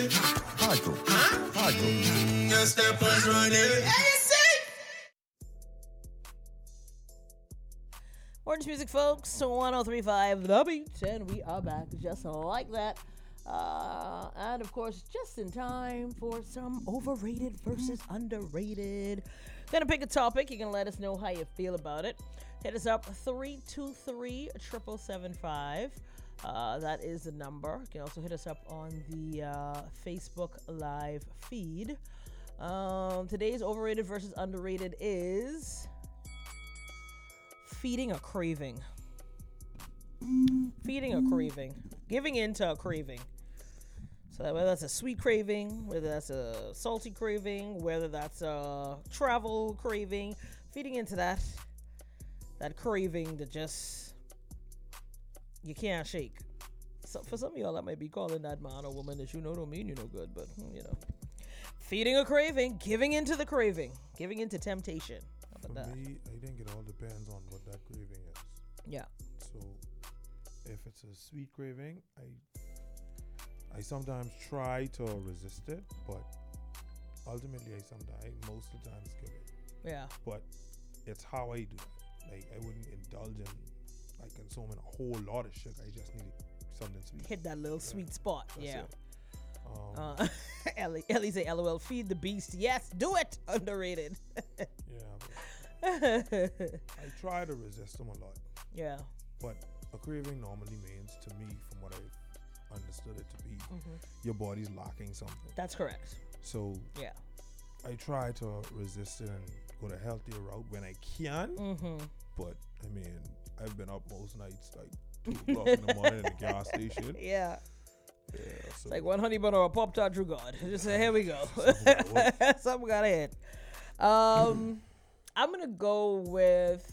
Rádio. Rádio. Orange Music, folks. 1035 The Beat, and we are back just like that. And of course, just in time for some overrated versus underrated. Gonna pick a topic. You can let us know how you feel about it. Hit us up 323-7775. That is the number. You can also hit us up on the Facebook Live feed. Today's overrated versus underrated is feeding a craving. Feeding a craving. Giving into a craving. So whether that's a sweet craving, whether that's a salty craving, whether that's a travel craving, feeding into that craving that just you can't shake. So for some of y'all, that might be calling that man or woman that you know don't mean you no good, but you know, feeding a craving, giving into the craving, giving into temptation. How about that? For me, I think it all depends on what that craving is. Yeah. So if it's a sweet craving, I sometimes try to resist it, but ultimately I most of the times give it. Yeah. But it's how I do it. Like I wouldn't indulge in like consuming a whole lot of sugar. I just need something sweet. Hit that little sweet spot. That's Yeah. Ellie say, LOL, feed the beast. Yes, do it. Underrated. I try to resist them a lot. Yeah. But a craving normally means, to me, from what I've understood it to be, your body's lacking something. That's correct. So Yeah. I try to resist it and go the healthier route when I can. But I mean, I've been up most nights like 2 o'clock in the morning in the gas station. Yeah. Yeah, so It's like one honey bun or a Pop Tart True God. Just say, here we go. Something got to hit. I'm going to go with,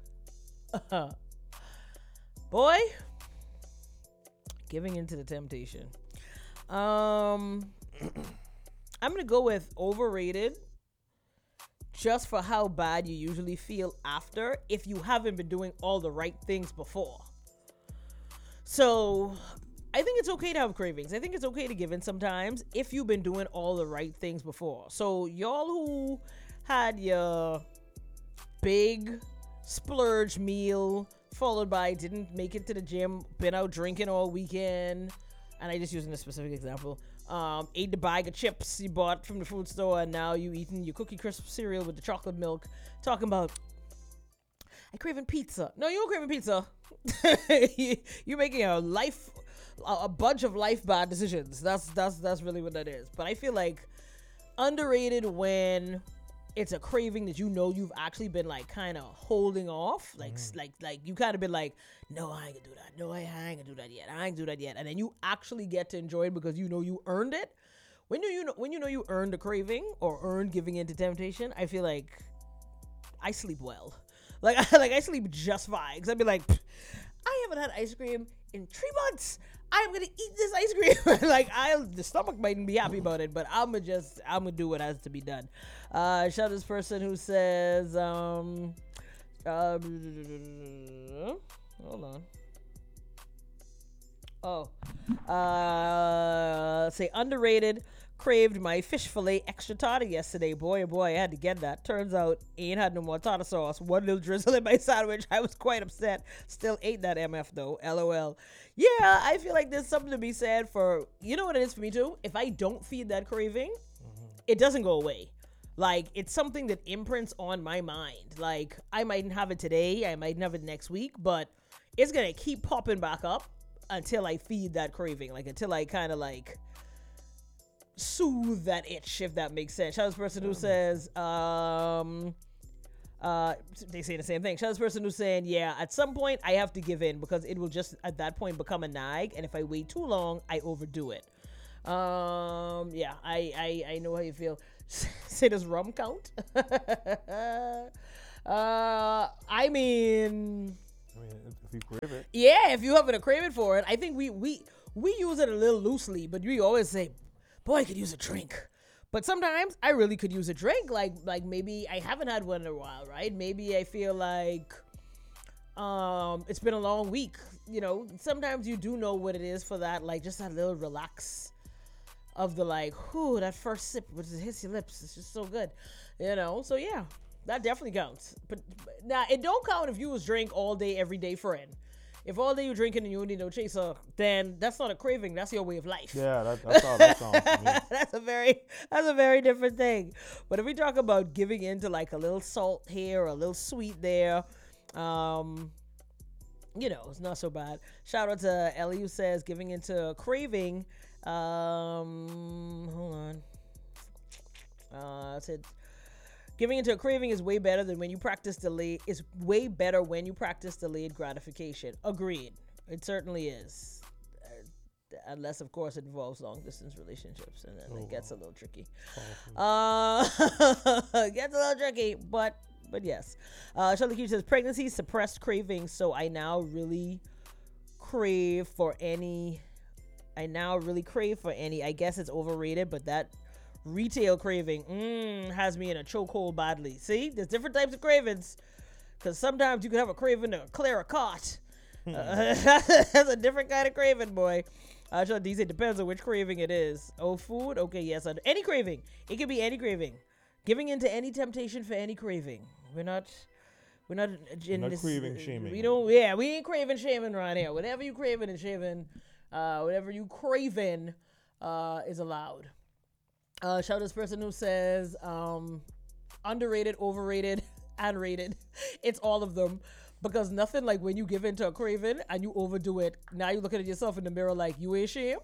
boy, giving into the temptation. I'm going to go with overrated just for how bad you usually feel after if you haven't been doing all the right things before. So I think it's okay to have cravings. I think it's okay to give in sometimes if you've been doing all the right things before. So y'all who had your big splurge meal followed by didn't make it to the gym, been out drinking all weekend, and I just using a specific example, ate the bag of chips you bought from the food store, and now you eating your Cookie Crisp cereal with the chocolate milk, talking about, I craving pizza. No, you don't craving pizza. You're making a bunch of life bad decisions. That's really what that is. But I feel like underrated when it's a craving that you know you've actually been like kind of holding off, like you kind of been like, no, I ain't gonna do that. No, I ain't gonna do that yet. I ain't do that yet. And then you actually get to enjoy it because you know you earned it. When you know you earned a craving or earned giving into temptation, I feel like I sleep well. Like I sleep just fine. Cause I'd be like, I haven't had ice cream in 3 months. I'm gonna eat this ice cream. Like the stomach mightn't be happy about it, but I'm gonna do what has to be done. Shout out this person who says, hold on. Say underrated. Craved my fish fillet extra tartar yesterday. Boy, oh boy, I had to get that. Turns out, ain't had no more tartar sauce. One little drizzle in my sandwich. I was quite upset. Still ate that MF though. LOL. Yeah, I feel like there's something to be said for, you know what it is for me too? If I don't feed that craving, it doesn't go away. Like, it's something that imprints on my mind. Like, I mightn't have it today. I might have it next week, but it's going to keep popping back up until I feed that craving. Like, until I kind of like soothe that itch, if that makes sense. Shout out to this person who says, they say the same thing. Shout out to this person who's saying, yeah, at some point I have to give in because it will just at that point become a nag, and if I wait too long, I overdo it. Yeah, I know how you feel. Say, does rum count? I mean, if you crave it. Yeah, if you having a craving for it, I think we use it a little loosely, but we always say, boy, I could use a drink. But sometimes I really could use a drink. Like maybe I haven't had one in a while, right? Maybe I feel like it's been a long week. You know, sometimes you do know what it is for that, like just that little relax of the like, whew, that first sip, which hits your lips. It's just so good, So yeah, that definitely counts. But now it don't count if you was drink all day, every day, friend. If all day you drinking and you need no chaser, then that's not a craving. That's your way of life. Yeah, that's how that sounds to me. That's a very different thing. But if we talk about giving into like a little salt here, or a little sweet there, it's not so bad. Shout out to Ellie who says giving into craving. Hold on. Said giving into a craving is way better than when you practice delayed. Is way better when you practice delayed gratification. Agreed. It certainly is. Unless, of course, it involves long distance relationships, and then it gets a little tricky. Gets a little tricky, but yes. Charlie Q says pregnancy suppressed cravings, so I now really crave for any. I guess it's overrated, but that retail craving has me in a chokehold badly. See, there's different types of cravings, because sometimes you can have a craving to clear a cart. That's a different kind of craving, boy. Sure, DC, it depends on which craving it is. Oh, food? Okay, yes. Any craving. It could be any craving. Giving into any temptation for any craving. We're not in this craving shaming. We ain't craving shaming right here. Whatever you craving and shaming, whatever you craving is allowed. Shout out this person who says underrated, overrated, and rated. It's all of them. Because nothing like when you give into a craving and you overdo it. Now you're looking at yourself in the mirror like, you ain't shame?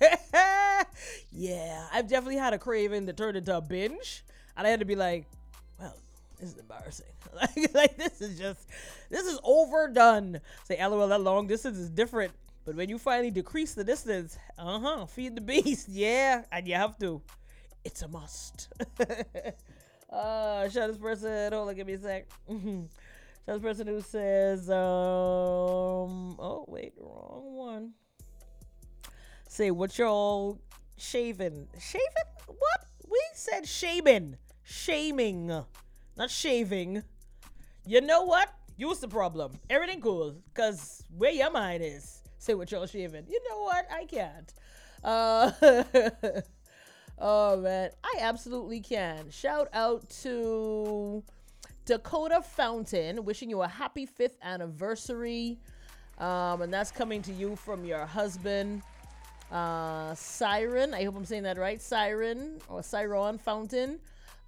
Yeah, I've definitely had a craving that turned into a binge. And I had to be like, well, this is embarrassing. like this is overdone. Say, LOL, that long distance is different. But when you finally decrease the distance, feed the beast. Yeah, and you have to. It's a must. Shout this person. Hold on, give me a sec. This person who says, oh, wait, wrong one. Say, what y'all shaving? Shaving? What? We said shaming. Shaming. Not shaving. You know what? You's the problem. Everything cool. Because where your mind is. Say what y'all shaving. You know what? I can't. Oh, man. I absolutely can. Shout out to Dakota Fountain, wishing you a happy 5th anniversary. And that's coming to you from your husband, Siren. I hope I'm saying that right. Siren or Siron Fountain.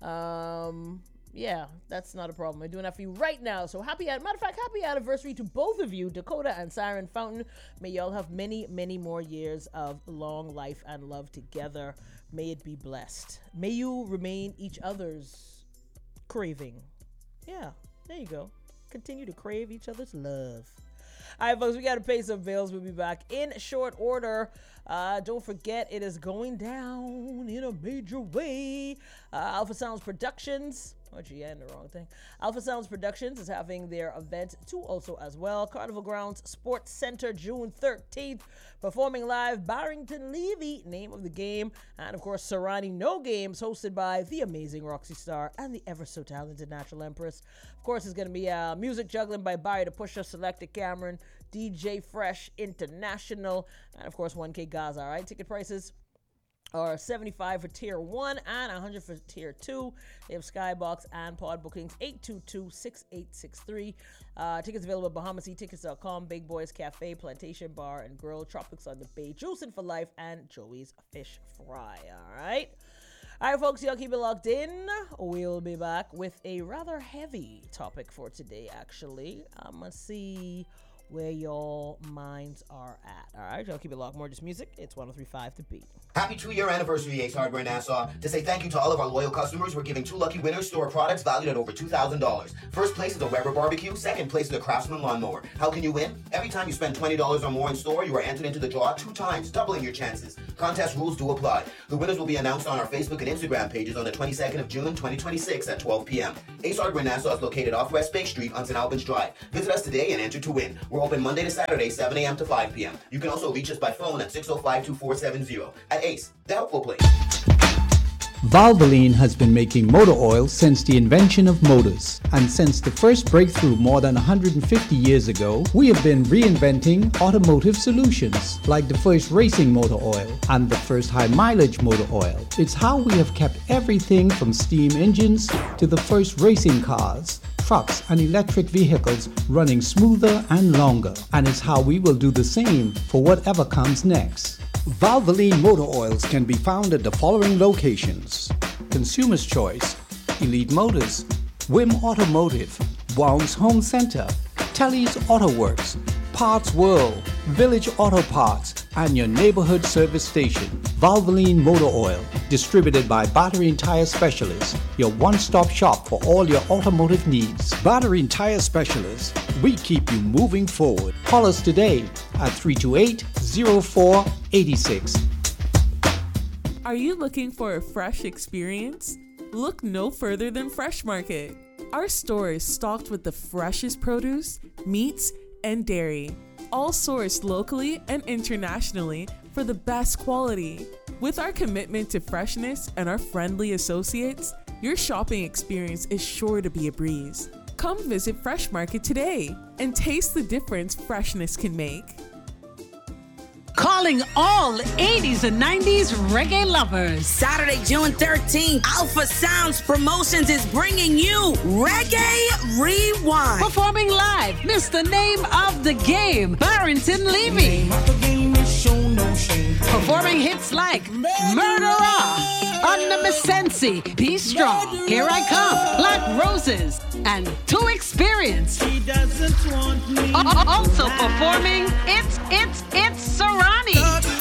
Yeah, that's not a problem. We're doing that for you right now. So happy anniversary to both of you, Dakota and Siren Fountain. May y'all have many, many more years of long life and love together. May it be blessed. May you remain each other's craving. Yeah, there you go. Continue to crave each other's love. All right, folks, we got to pay some bills. We'll be back in short order. Don't forget, it is going down in a major way. Alpha Sounds Productions. Oh, gee, I had the wrong thing. Alpha Sounds Productions is having their event too also as well. Carnival Grounds Sports Center, June 13th. Performing live, Barrington Levy, name of the game. And, of course, Serrani No Games, hosted by the amazing Roxy Star and the ever-so-talented Natural Empress. Of course, it's going to be music juggling by Barry the Pusher, Selected Cameron, DJ Fresh International, and, of course, 1K Gaza. All right, ticket prices are $75 for tier 1 and $100 for tier 2. They have Skybox and pod bookings 822-6863. Tickets available at BahamaSeaTickets.com, Big Boys Cafe, Plantation Bar and Grill, Tropics on the Bay, Juicing for Life, and Joey's Fish Fry. All right, folks, y'all keep it locked in. We'll be back with a rather heavy topic for today, actually. I'm going to see where your minds are at. All right, y'all keep it locked. More just music. It's 103.5 The Beat. Happy 2-year anniversary, Ace Hardware Nassau. To say thank you to all of our loyal customers, we're giving 2 lucky winners store products valued at over $2,000. First place is a Weber barbecue. Second place is a Craftsman lawnmower. How can you win? Every time you spend $20 or more in store, you are entered into the draw 2 times, doubling your chances. Contest rules do apply. The winners will be announced on our Facebook and Instagram pages on the 22nd of June, 2026 at 12 p.m. Ace Hardware Nassau is located off West Bay Street on St. Albans Drive. Visit us today and enter to win. We're open Monday to Saturday, 7 a.m. to 5 p.m. You can also reach us by phone at 605-2470. At Ace, the helpful place. Valvoline has been making motor oil since the invention of motors. And since the first breakthrough more than 150 years ago, we have been reinventing automotive solutions, like the first racing motor oil and the first high mileage motor oil. It's how we have kept everything from steam engines to the first racing cars, trucks and electric vehicles running smoother and longer. And it's how we will do the same for whatever comes next. Valvoline motor oils can be found at the following locations: Consumer's Choice, Elite Motors, Wim Automotive, Wounds Home Center, Telly's Auto Works, Parts World, Village Auto Parts, and your neighborhood service station. Valvoline Motor Oil, distributed by Battery and Tire Specialists, your one-stop shop for all your automotive needs. Battery and Tire Specialists, we keep you moving forward. Call us today at 328-0486. Are you looking for a fresh experience? Look no further than Fresh Market. Our store is stocked with the freshest produce, meats, and dairy, all sourced locally and internationally for the best quality. With our commitment to freshness and our friendly associates, your shopping experience is sure to be a breeze. Come visit Fresh Market today and taste the difference freshness can make. Calling all 80s and 90s reggae lovers. Saturday, June 13th, Alpha Sounds Promotions is bringing you Reggae Rewind. Performing live, Mr. Name of the Game, Barrington Levy. Performing hits like Murderer, Under Me Sensi, Be Strong, Here I Come, Black Roses, and To Experience. Also performing, it's Serrani.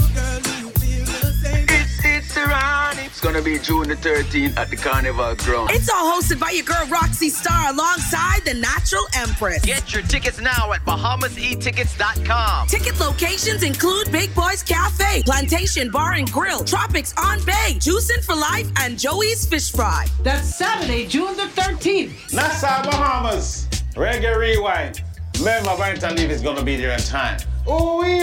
It's Serrani. It's gonna be June the 13th at the Carnival Ground. It's all hosted by your girl Roxy Star alongside the Natural Empress. Get your tickets now at BahamasEtickets.com. Ticket locations include Big Boys Cafe, Plantation Bar and Grill, Tropics on Bay, Juicin' for Life, and Joey's Fish Fry. That's Saturday, June the 13th. Nassau, Bahamas. Reggae Rewind. Remember, Barrington Levy is gonna be there in time. Oh,